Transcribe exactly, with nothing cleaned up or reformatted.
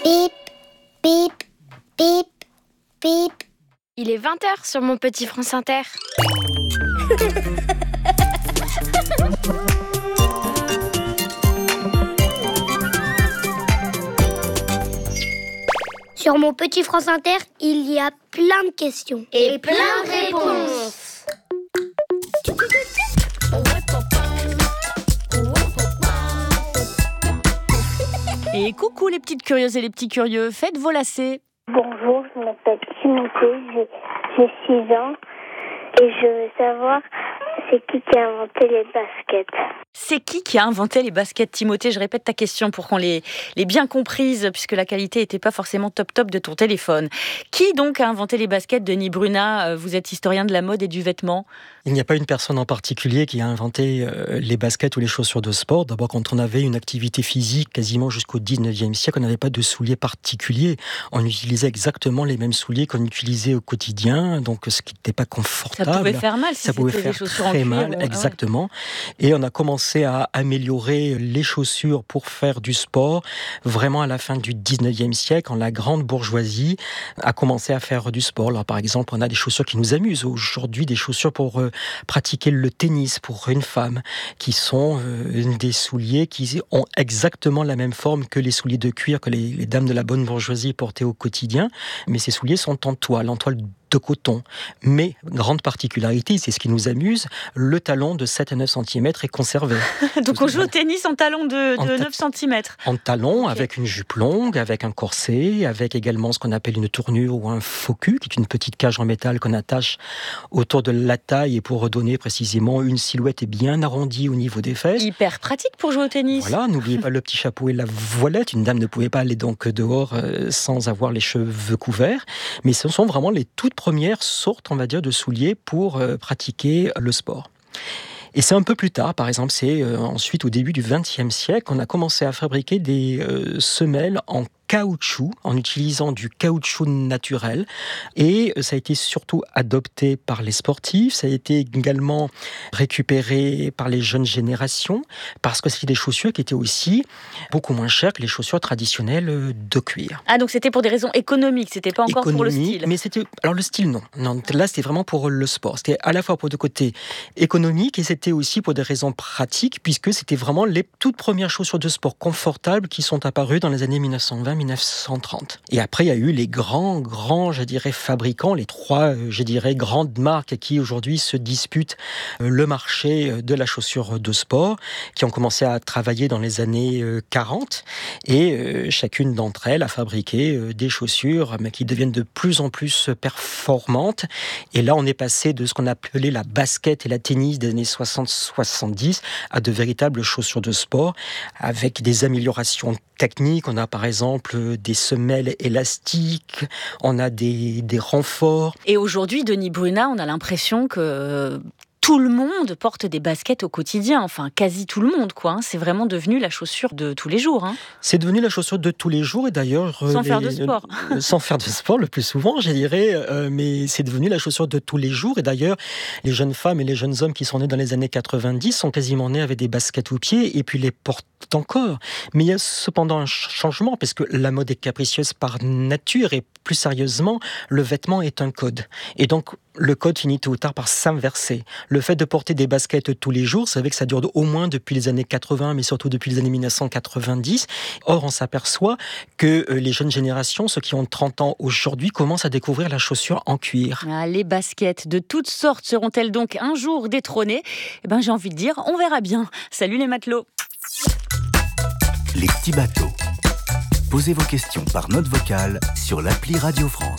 Bip, bip, bip, bip. Il est vingt heures sur mon petit France Inter. Sur mon petit France Inter, il y a plein de questions. Et plein de réponses. Et coucou les petites curieuses et les petits curieux, faites vos lacets. Bonjour, je m'appelle Timothée, j'ai, j'ai six ans et je veux savoir c'est qui qui a inventé les baskets. C'est qui qui a inventé les baskets, Timothée? Je répète ta question pour qu'on les, les bien comprise, puisque la qualité n'était pas forcément top top de ton téléphone. Qui donc a inventé les baskets, Denis Brunat? Vous êtes historien de la mode et du vêtement. Il n'y a pas une personne en particulier qui a inventé euh, les baskets ou les chaussures de sport. D'abord, quand on avait une activité physique quasiment jusqu'au dix-neuvième siècle, on n'avait pas de souliers particuliers. On utilisait exactement les mêmes souliers qu'on utilisait au quotidien, donc ce qui n'était pas confortable. Ça pouvait faire mal si Ça pouvait c'était faire des chaussures en très cuir. mal, ou... exactement. Ah ouais. Et on a commencé à améliorer les chaussures pour faire du sport vraiment à la fin du dix-neuvième siècle, quand la grande bourgeoisie a commencé à faire du sport. Alors, par exemple, on a des chaussures qui nous amusent. Aujourd'hui, des chaussures pour euh, pratiquer le tennis pour une femme, qui sont euh, des souliers qui ont exactement la même forme que les souliers de cuir que les, les dames de la bonne bourgeoisie portaient au quotidien. Mais ces souliers sont en toile, en toile de coton. Mais, grande particularité, c'est ce qui nous amuse, le talon de sept à neuf centimètres est conservé. Donc on joue au tennis en talon de, en de ta... neuf centimètres. En talon, okay. Avec une jupe longue, avec un corset, avec également ce qu'on appelle une tournure ou un faux cul, qui est une petite cage en métal qu'on attache autour de la taille et pour redonner précisément une silhouette bien arrondie au niveau des fesses. Hyper pratique pour jouer au tennis. Voilà, n'oubliez pas le petit chapeau et la voilette. Une dame ne pouvait pas aller donc dehors euh, sans avoir les cheveux couverts. Mais ce sont vraiment les toutes première sorte, on va dire, de souliers pour euh, pratiquer le sport. Et c'est un peu plus tard, par exemple, c'est euh, ensuite au début du vingtième siècle, qu'on a commencé à fabriquer des euh, semelles en caoutchouc, en utilisant du caoutchouc naturel. Et ça a été surtout adopté par les sportifs, ça a été également récupéré par les jeunes générations, parce que c'était des chaussures qui étaient aussi beaucoup moins chères que les chaussures traditionnelles de cuir. Ah, donc c'était pour des raisons économiques, c'était pas encore Économique, pour le style. Mais c'était, alors le style, non. non. Là, c'était vraiment pour le sport. C'était à la fois pour le côté économique et c'était aussi pour des raisons pratiques, puisque c'était vraiment les toutes premières chaussures de sport confortables qui sont apparues dans les années mille neuf cent vingt mille neuf cent trente. Et après, il y a eu les grands, grands, je dirais, fabricants, les trois, je dirais, grandes marques qui aujourd'hui se disputent le marché de la chaussure de sport, qui ont commencé à travailler dans les années quarante. Et chacune d'entre elles a fabriqué des chaussures mais qui deviennent de plus en plus performantes. Et là, on est passé de ce qu'on appelait la basket et la tennis des années soixante soixante-dix à de véritables chaussures de sport avec des améliorations techniques. On a par exemple des semelles élastiques, on a des, des renforts. Et aujourd'hui, Denis Brunat, on a l'impression que tout le monde porte des baskets au quotidien, enfin quasi tout le monde, quoi. C'est vraiment devenu la chaussure de tous les jours. Hein. C'est devenu la chaussure de tous les jours et d'ailleurs... Sans les, faire de sport. Euh, sans faire de sport le plus souvent, je dirais, euh, mais c'est devenu la chaussure de tous les jours et d'ailleurs, les jeunes femmes et les jeunes hommes qui sont nés dans les années quatre-vingt-dix sont quasiment nés avec des baskets aux pieds et puis les portent encore. Mais il y a cependant un changement parce que la mode est capricieuse par nature et plus sérieusement, le vêtement est un code. Et donc, le code finit tôt ou tard par s'inverser. Le fait de porter des baskets tous les jours, vous savez que ça dure au moins depuis les années quatre-vingts, mais surtout depuis les années mille neuf cent quatre-vingt-dix. Or, on s'aperçoit que les jeunes générations, ceux qui ont trente ans aujourd'hui, commencent à découvrir la chaussure en cuir. Ah, les baskets de toutes sortes seront-elles donc un jour détrônées ? Eh ben, j'ai envie de dire, on verra bien. Salut les matelots. Les petits bateaux. Posez vos questions par note vocale sur l'appli Radio France.